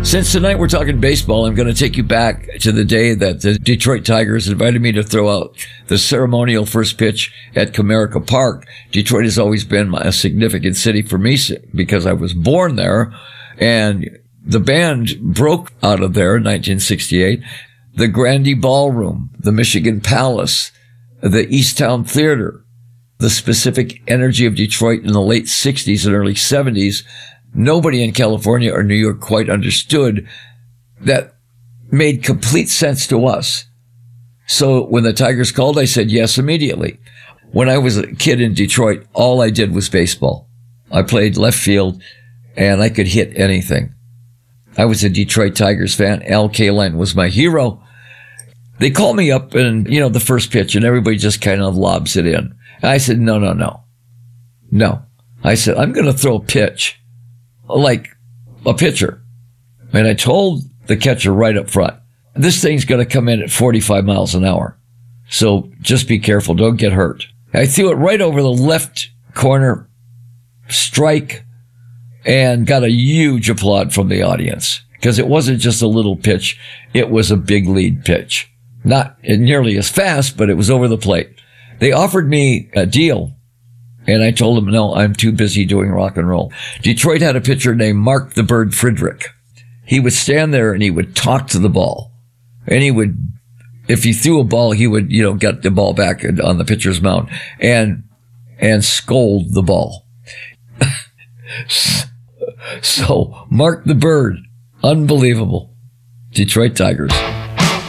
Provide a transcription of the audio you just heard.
Since tonight we're talking baseball, I'm going to take you back to the day that the Detroit Tigers invited me to throw out the ceremonial first pitch at Comerica Park. Detroit has always been a significant city for me because I was born there, and the band broke out of there in 1968. The Grande Ballroom, the Michigan Palace, the Easttown Theater, the specific energy of Detroit in the late 60s and early 70s. Nobody in California or New York quite understood. That made complete sense to us. So when the Tigers called, I said yes immediately. When I was a kid in Detroit, all I did was baseball. I played left field, and I could hit anything. I was a Detroit Tigers fan. Al Kaline was my hero. They called me up and, the first pitch, and everybody just kind of lobs it in. And I said, no. I said, I'm going to throw a pitch like a pitcher. And I told the catcher right up front, this thing's going to come in at 45 miles an hour. So just be careful. Don't get hurt. I threw it right over the left corner, strike, and got a huge applaud from the audience because it wasn't just a little pitch. It was a big lead pitch. Not nearly as fast, but it was over the plate. They offered me a deal, and I told them, no, I'm too busy doing rock and roll. Detroit had a pitcher named Mark the Bird Friedrich. He would stand there and he would talk to the ball. And he would, if he threw a ball, he would, get the ball back on the pitcher's mound and scold the ball. So, Mark the Bird, unbelievable. Detroit Tigers.